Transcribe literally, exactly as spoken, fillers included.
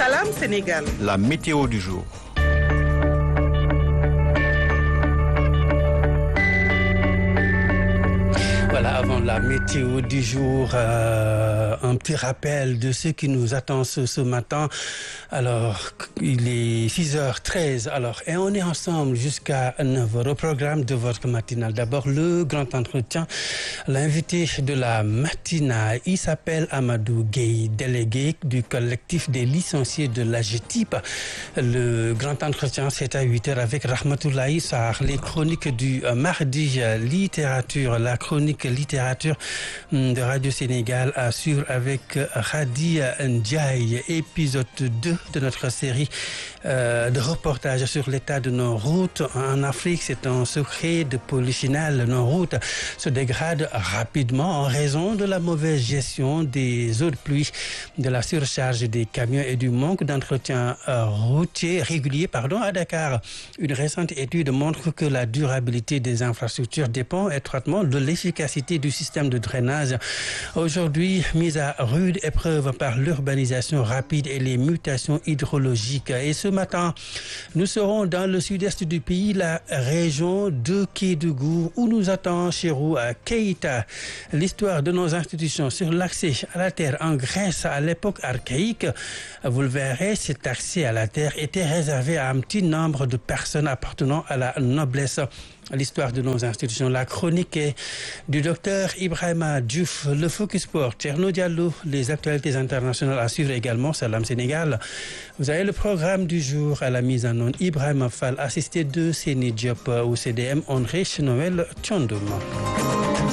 Salam Sénégal. La météo du jour. Voilà, avant la météo du jour, euh, un petit rappel de ce qui nous attend ce, ce matin. Alors, il est six heures treize, alors, et on est ensemble jusqu'à neuf heures. Au programme de votre matinale, d'abord le grand entretien. L'invité de la matinale, il s'appelle Amadou Gueye, délégué du collectif des licenciés de l'A G T I P. Le grand entretien, c'est à huit heures avec Rahmatoulaye Sarr. Les chroniques du mardi, littérature, la chronique littérature de Radio Sénégal assure avec Khady Ndiaye, épisode deux de notre série euh, de reportages sur l'état de nos routes en Afrique. C'est un secret de polichinelle. Nos routes se dégradent rapidement en raison de la mauvaise gestion des eaux de pluie, de la surcharge des camions et du manque d'entretien euh, routier régulier pardon, à Dakar. Une récente étude montre que la durabilité des infrastructures dépend étroitement de l'efficacité du système de drainage. Aujourd'hui, mise à rude épreuve par l'urbanisation rapide et les mutations hydrologiques. Et ce matin, nous serons dans le sud-est du pays, la région de Kédougou, où nous attend Cheikhou Keïta. L'histoire de nos institutions sur l'accès à la terre en Grèce à l'époque archaïque. Vous le verrez, cet accès à la terre était réservé à un petit nombre de personnes appartenant à la noblesse. L'histoire de nos institutions, la chronique est du docteur Ibrahima Diouf, le Focus Sport, Thierno Diallo, les actualités internationales à suivre également, Salam Sénégal. Vous avez le programme du jour à la mise en onde, Ibrahima Fall, assisté de Séni Diop au C D M, André Noël Tchondoum.